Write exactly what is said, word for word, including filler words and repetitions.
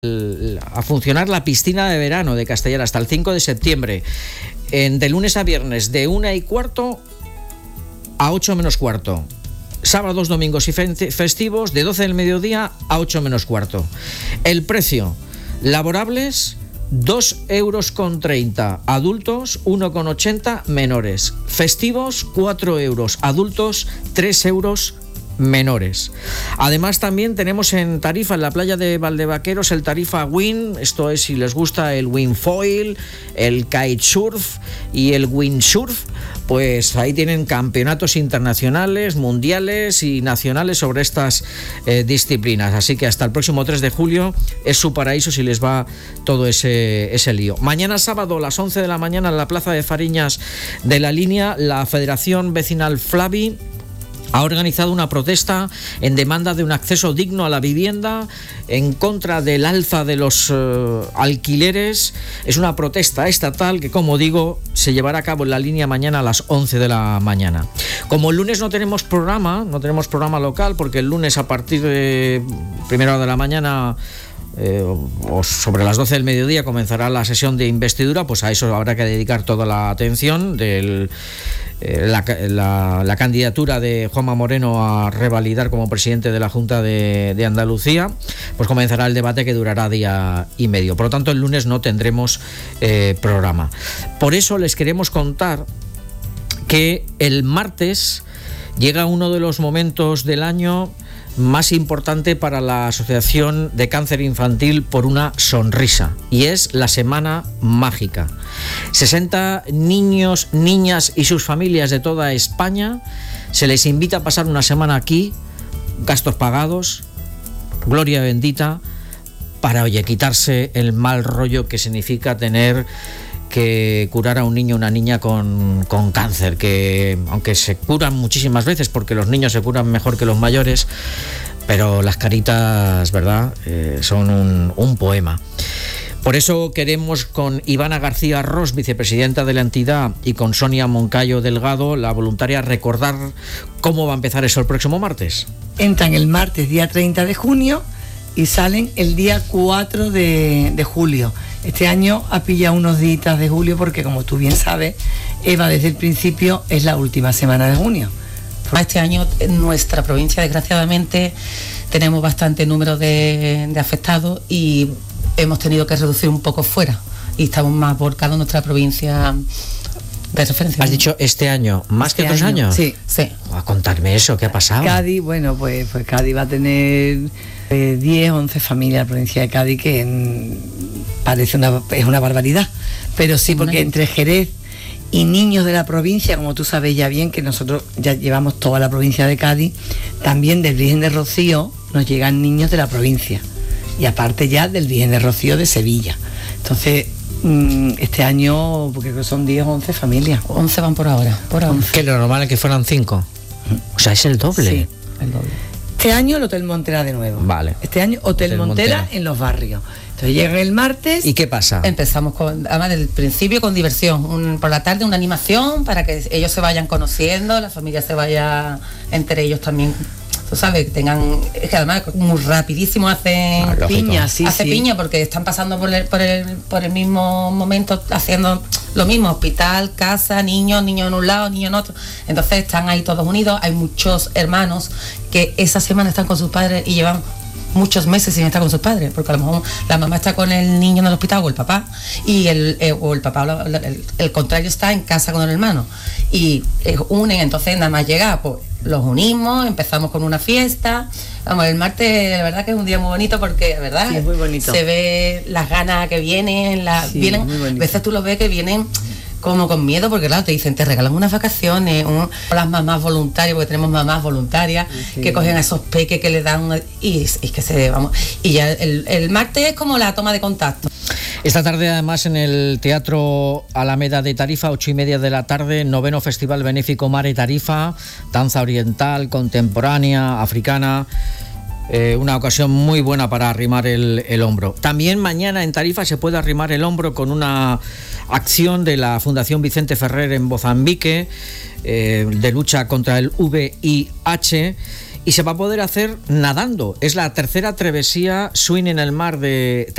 a funcionar la piscina de verano de Castellar hasta el cinco de septiembre, en, de lunes a viernes de una y cuarto a ocho menos cuarto, sábados, domingos y festivos de doce del mediodía a ocho menos cuarto. El precio, laborables dos euros con treinta, adultos uno con ochenta, menores, festivos cuatro euros, adultos tres euros menores. Además, también tenemos en Tarifa, en la playa de Valdevaqueros, el Tarifa Wind. Esto es si les gusta el windfoil, el kitesurf y el windsurf, pues ahí tienen campeonatos internacionales, mundiales y nacionales sobre estas eh, disciplinas. Así que hasta el próximo tres de julio es su paraíso si les va todo ese, ese lío. Mañana sábado a las once de la mañana en la plaza de Fariñas de la Línea, la Federación Vecinal Flavi ha organizado una protesta en demanda de un acceso digno a la vivienda, en contra del alza de los uh, alquileres. Es una protesta estatal que, como digo, se llevará a cabo en la Línea mañana a las once de la mañana. Como el lunes no tenemos programa, no tenemos programa local, porque el lunes a partir de primera hora de la mañana Eh, o sobre las doce del mediodía comenzará la sesión de investidura, pues a eso habrá que dedicar toda la atención del, eh, la, la, la candidatura de Juanma Moreno a revalidar como presidente de la Junta de, de Andalucía. Pues comenzará el debate que durará día y medio. Por lo tanto, el lunes no tendremos eh, programa. Por eso les queremos contar que el martes llega uno de los momentos del año más importante para la Asociación de Cáncer Infantil por una Sonrisa, y es la Semana Mágica. sesenta niños, niñas y sus familias de toda España se les invita a pasar una semana aquí, gastos pagados, gloria bendita, para, oye, quitarse el mal rollo que significa tener que curar a un niño o una niña con, con cáncer, que aunque se curan muchísimas veces porque los niños se curan mejor que los mayores, pero las caritas, ¿verdad?, eh, son un, un poema. Por eso queremos, con Ivana García Ros, vicepresidenta de la entidad, y con Sonia Moncayo Delgado, la voluntaria, recordar cómo va a empezar eso el próximo martes. Entran el martes, día treinta de junio, y salen el día cuatro de, de julio. Este año ha pillado unos días de julio porque, como tú bien sabes, Eva, desde el principio es la última semana de junio. Este año en nuestra provincia, desgraciadamente, tenemos bastante número de, de afectados y hemos tenido que reducir un poco fuera y estamos más volcados en nuestra provincia de referencia. ¿Has dicho este año más este que otros año? años? Sí. Sí. A contarme eso, ¿qué ha pasado? Cádiz, bueno, pues, pues Cádiz va a tener eh, diez, once familias, la provincia de Cádiz, que en, parece una, es una barbaridad, pero sí, porque entre Jerez y niños de la provincia, como tú sabes ya bien, que nosotros ya llevamos toda la provincia de Cádiz, también del Virgen de Rocío nos llegan niños de la provincia, y aparte ya del Virgen de Rocío de Sevilla. Entonces, este año, porque son diez o once familias. once van por ahora, por ahora. Que lo normal es que fueran cinco. O sea, es el doble. Sí, el doble. Este año el Hotel Montera de nuevo. Vale. Este año Hotel, Hotel Montera, Montera en los barrios. Entonces llegan el martes. ¿Y qué pasa? Empezamos con, además del principio, con diversión. Un, por la tarde una animación para que ellos se vayan conociendo, la familia se vaya entre ellos también. Tú sabes, que tengan, es que además muy rapidísimo hacen ah, piña, sí, hace sí. piña, porque están pasando por el, por el por el mismo momento, haciendo lo mismo, hospital, casa, niños, niños en un lado, niños en otro. Entonces están ahí todos unidos. Hay muchos hermanos que esa semana están con sus padres y llevan muchos meses sin estar con sus padres, porque a lo mejor la mamá está con el niño en el hospital o el papá, y el, eh, o el papá o el, el, el contrario está en casa con el hermano, y eh, unen. Entonces nada más llegar, pues los unimos, empezamos con una fiesta. Vamos, el martes la verdad que es un día muy bonito, porque verdad sí, es muy bonito. Se ve las ganas que vienen, la, sí, vienen a veces tú lo ves que vienen como con miedo, porque claro, te dicen, te regalan unas vacaciones, un, las mamás voluntarias, porque tenemos mamás voluntarias, sí, que cogen a esos peques que les dan una, y, y que se vamos, y ya el, el martes es como la toma de contacto. Esta tarde, además, en el Teatro Alameda de Tarifa, ocho y media de la tarde, noveno Festival Benéfico Mare Tarifa, danza oriental, contemporánea, africana. Eh, una ocasión muy buena para arrimar el, el hombro. También mañana en Tarifa se puede arrimar el hombro con una acción de la Fundación Vicente Ferrer en Mozambique, eh, de lucha contra el V I H, y se va a poder hacer nadando. Es la tercera travesía Swing en el mar de